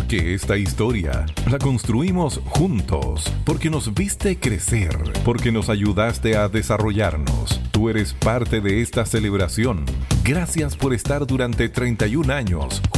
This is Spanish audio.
porque esta historia la construimos juntos, porque nos viste crecer, porque nos ayudaste a desarrollarnos. Tú eres parte de esta celebración. Gracias por estar durante 31 años